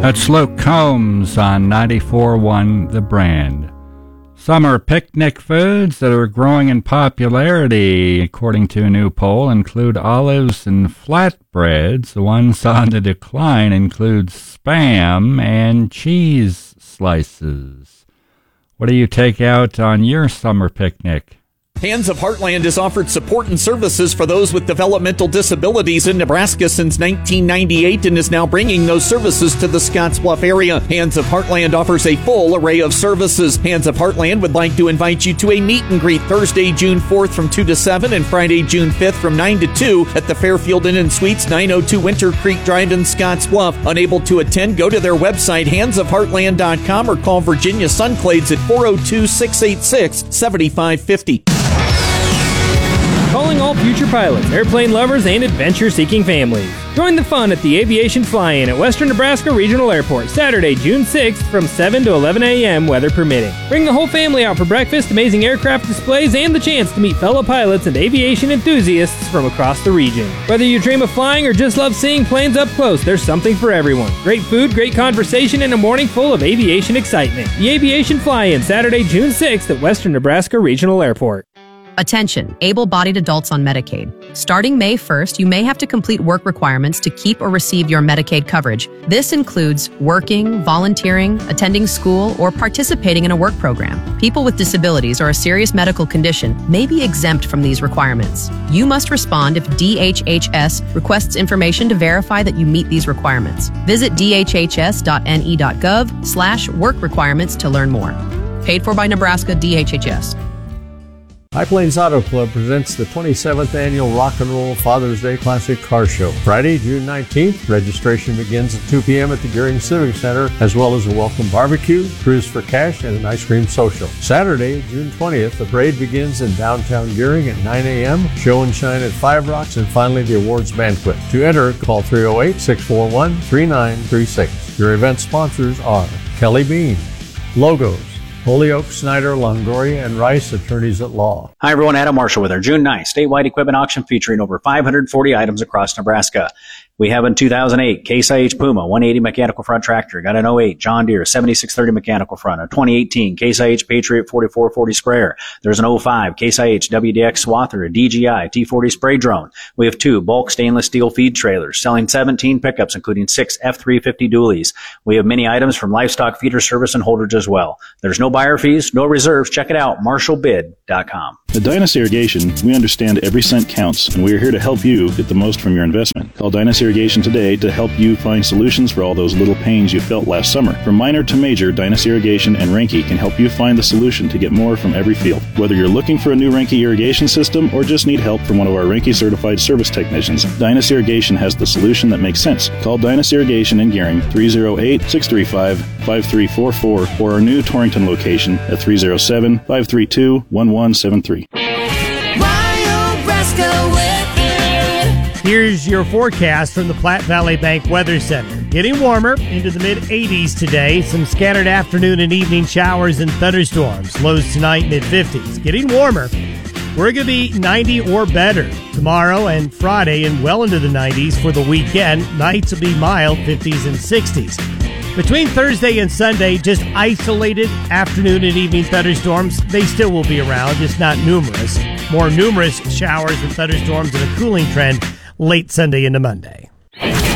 That's Luke Combs on 94.1 The Brand. Summer picnic foods that are growing in popularity, according to a new poll, include olives and flatbreads. The ones on the decline include Spam and cheese slices. What do you take out on your summer picnic? Hands of Heartland has offered support and services for those with developmental disabilities in Nebraska since 1998 and is now bringing those services to the Scottsbluff area. Hands of Heartland offers a full array of services. Hands of Heartland would like to invite you to a meet and greet Thursday, June 4th from 2 to 7 and Friday, June 5th from 9 to 2 at the Fairfield Inn and Suites, 902 Winter Creek Drive in Scottsbluff. Unable to attend, go to their website, handsofheartland.com, or call Virginia Sunclades at 402-686-7550. Calling all future pilots, airplane lovers, and adventure-seeking families. Join the fun at the Aviation Fly-In at Western Nebraska Regional Airport, Saturday, June 6th from 7 to 11 a.m., weather permitting. Bring the whole family out for breakfast, amazing aircraft displays, and the chance to meet fellow pilots and aviation enthusiasts from across the region. Whether you dream of flying or just love seeing planes up close, there's something for everyone. Great food, great conversation, and a morning full of aviation excitement. The Aviation Fly-In, Saturday, June 6th at Western Nebraska Regional Airport. Attention, able-bodied adults on Medicaid. Starting May 1st, you may have to complete work requirements to keep or receive your Medicaid coverage. This includes working, volunteering, attending school, or participating in a work program. People with disabilities or a serious medical condition may be exempt from these requirements. You must respond if DHHS requests information to verify that you meet these requirements. Visit dhhs.ne.gov/work requirements to learn more. Paid for by Nebraska DHHS. High Plains Auto Club presents the 27th Annual Rock and Roll Father's Day Classic Car Show. Friday, June 19th, registration begins at 2 p.m. at the Gearing Civic Center, as well as a welcome barbecue, cruise for cash, and an ice cream social. Saturday, June 20th, the parade begins in downtown Gearing at 9 a.m., show and shine at Five Rocks, and finally the awards banquet. To enter, call 308-641-3936. Your event sponsors are Kelly Bean, Logos, Holyoke, Snyder, Longoria, and Rice, attorneys at law. Hi, everyone. Adam Marshall with our June 9th statewide equipment auction featuring over 540 items across Nebraska. We have a 2008 Case IH Puma 180 mechanical front tractor. Got an 08 John Deere 7630 mechanical front. A 2018 Case IH Patriot 4440 sprayer. There's an 05 Case IH WDX Swather, a DJI T40 spray drone. We have 2 bulk stainless steel feed trailers, selling 17 pickups, including 6 F350 dualies. We have many items from livestock feeder service and holders as well. There's no buyer fees, no reserves. Check it out, marshallbid.com. At Dynas Irrigation, we understand every cent counts, and we are here to help you get the most from your investment. Call Dynas Irrigation today to help you find solutions for all those little pains you felt last summer. From minor to major, Dynas Irrigation and Renke can help you find the solution to get more from every field. Whether you're looking for a new Renke irrigation system or just need help from one of our Renke certified service technicians, Dynas Irrigation has the solution that makes sense. Call Dynas Irrigation in Gearing 308-635-5344 or our new Torrington location at 307-532-1173. Here's your forecast from the Platte Valley Bank Weather Center. Getting warmer into the mid-80s today. Some scattered afternoon and evening showers and thunderstorms. Lows tonight, mid-50s. Getting warmer. We're going to be 90 or better tomorrow and Friday and well into the 90s for the weekend. Nights will be mild, 50s and 60s. Between Thursday and Sunday, just isolated afternoon and evening thunderstorms. They still will be around, just not numerous. More numerous showers and thunderstorms and a cooling trend late Sunday into Monday.